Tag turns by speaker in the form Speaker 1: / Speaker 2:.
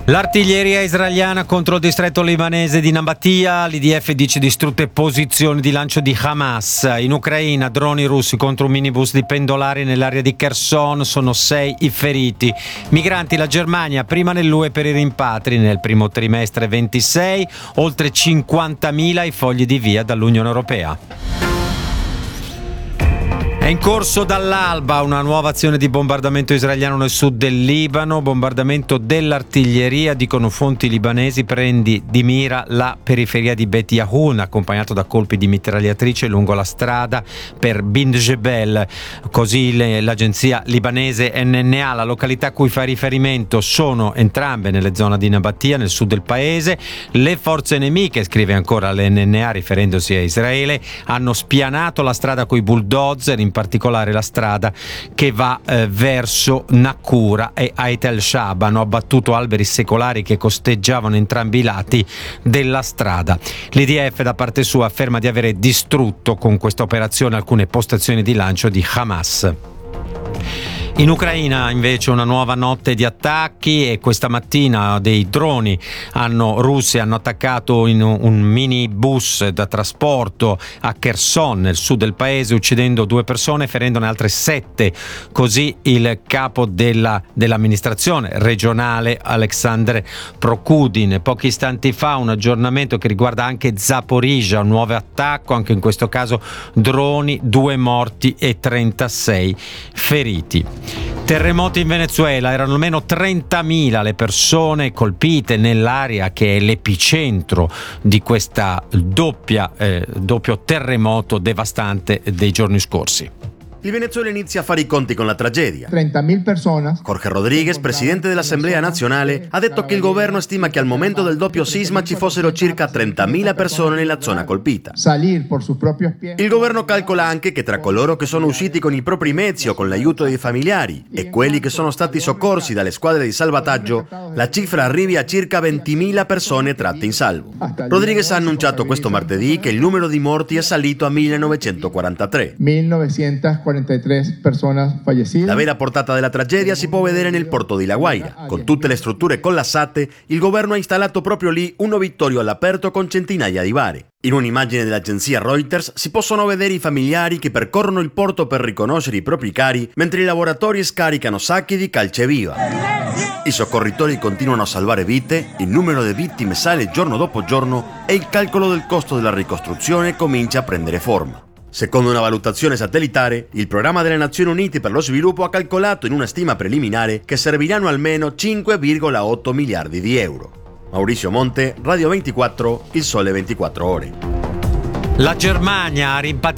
Speaker 1: L'artiglieria israeliana contro il distretto libanese di Nabatia, l'IDF dice distrutte posizioni di lancio di Hamas. In Ucraina droni russi contro un minibus di pendolari nell'area di Kherson, sono 6 i feriti. Migranti, la Germania prima nell'UE per i rimpatri, nel primo trimestre 26, oltre 50.000 i fogli di via dall'Unione Europea. È in corso dall'alba una nuova azione di bombardamento israeliano nel sud del Libano, bombardamento dell'artiglieria, dicono fonti libanesi, prende di mira la periferia di Bet Yahun, accompagnato da colpi di mitragliatrice lungo la strada per Bint Jebel, così l'agenzia libanese NNA. La località a cui fa riferimento sono entrambe nelle zone di Nabatia, nel sud del paese. Le forze nemiche, scrive ancora l'NNA riferendosi a Israele, hanno spianato la strada coi bulldozer, in particolare la strada che va verso Nakura e Ait el-Shab. Hanno abbattuto alberi secolari che costeggiavano entrambi i lati della strada. L'IDF da parte sua afferma di avere distrutto con questa operazione alcune postazioni di lancio di Hamas. In Ucraina invece una nuova notte di attacchi, e questa mattina dei droni russi hanno attaccato in un minibus da trasporto a Kherson, nel sud del paese, uccidendo 2 persone, ferendone altre 7. Così il capo dell'amministrazione regionale Alexander Prokudin. Pochi istanti fa un aggiornamento che riguarda anche Zaporizhzhia, un nuovo attacco, anche in questo caso droni, 2 morti e 36 feriti. Terremoti in Venezuela, erano almeno 30.000 le persone colpite nell'area che è l'epicentro di questa doppio terremoto devastante dei giorni scorsi.
Speaker 2: Il Venezuela inizia a fare i conti con la tragedia.
Speaker 3: 30.000 personas.
Speaker 2: Jorge Rodríguez, presidente dell'Assemblea Nazionale, ha detto che il governo stima che al momento del doppio sisma ci fossero circa 30.000 persone nella zona colpita. Il governo calcola anche che tra coloro che sono usciti con i propri mezzi o con l'aiuto dei familiari e quelli che sono stati soccorsi dalle squadre di salvataggio, la cifra arrivi a circa 20.000 persone tratte in salvo. Rodríguez ha annunciato questo martedì che il numero di morti è salito a 1943.
Speaker 3: 1943 personas fallecidas.
Speaker 2: La vera portata della tragedia si può vedere nel porto di La Guaira. Con tutte le strutture collassate, il governo ha installato proprio lì un ovittorio all'aperto con centinaia di bare. In un'immagine dell'agenzia Reuters si possono vedere i familiari che percorrono il porto per riconoscere i propri cari, mentre i lavoratori scaricano sacchi di calce viva. I soccorritori continuano a salvare vite, il numero di vittime sale giorno dopo giorno e il calcolo del costo della ricostruzione comincia a prendere forma. Secondo una valutazione satellitare, il programma delle Nazioni Unite per lo sviluppo ha calcolato in una stima preliminare che serviranno almeno 5,8 miliardi di euro. Maurizio Monte, Radio 24, Il Sole 24 Ore.
Speaker 1: La Germania ha rimpatriato